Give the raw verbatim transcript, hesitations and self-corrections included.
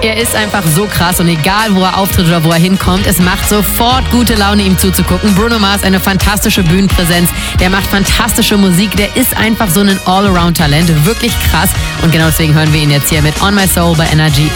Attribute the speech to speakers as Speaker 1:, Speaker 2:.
Speaker 1: Er ist einfach so krass und egal, wo er auftritt oder wo er hinkommt, es macht sofort gute Laune, ihm zuzugucken. Bruno Mars, eine fantastische Bühnenpräsenz, der macht fantastische Musik, der ist einfach so ein All-Around-Talent, wirklich krass. Und genau deswegen hören wir ihn jetzt hier mit On My Soul bei Energy.